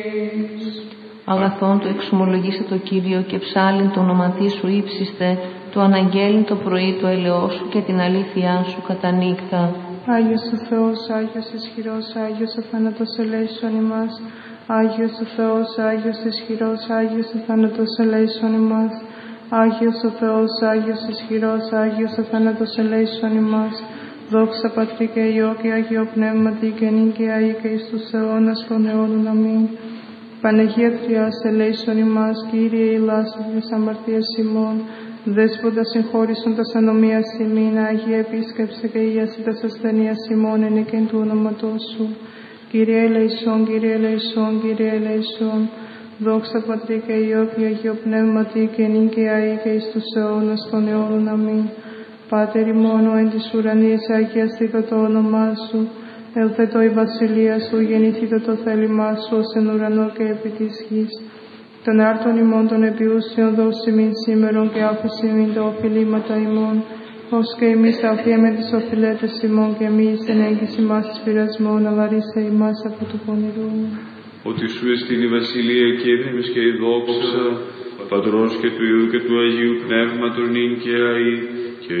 Αγαθόν το εξομολογήστε το Κύριο και ψάλιν το όνοματί σου ύψιστε, το αναγγέλιν το πρωί το ελαιό σου και την αλήθειά σου κατά νύχτα. Άγιος ο Θεός, Άγιος ισχυρός, Άγιος ο θάνατος ελέησον ημάς. Άγιος ο Θεός, Άγιος ισχυρός, Άγιος ο θάνατος ελέησον ημάς. Άγιος ο Θεός, Άγιος ισχυρός, Άγιος ο θάνατος ελέησον ημάς. Δόξα Πατρί και Υιό και Αγίο Πνεύματι και νυν και αεί και εις τους αιώνας των αιώνων. Αμήν. Παναγία Τριάς ελέησον ημάς, Κύριε ηλάσου τις αμαρτίες ημών. Δέσποτα συγχώρησον τας ανομίας ημίν, Άγιε επίσκεψε και ίαση τας ασθενείας ημών εν εκεν του ονόματός σου. Κύριε ελεησόν, Κύριε ελεησόν, Κύριε ελεησόν. Δόξα Πατρί και Υιό και Αγίο Πνεύματι και νυν και αεί και εις τους αιώνας των αιώνων. Αμήν. Πάτερ ημών εν της ουρανής, αγιαστήτω το όνομά σου. Ελθέτω η βασιλεία σου, γεννηθήτω το θέλημά σου ως εν ουρανό και επί της γης. Των άρτων ημών των επιούσιων δώσει μην σήμερον και άφηση μην τα οφειλήματα ημών, ως και εμείς τα αφιέμε τις οφειλέτες ημών και μη εις εν έγκυση μας εις πειρασμών, αλλά ρίσε ημάς από του πονηρού. Ότι σου εστίν η βασιλεία και η δύναμις και η δόξα, Πατρός και του Υιού και του Αγίου Πνεύματος νυν και αεί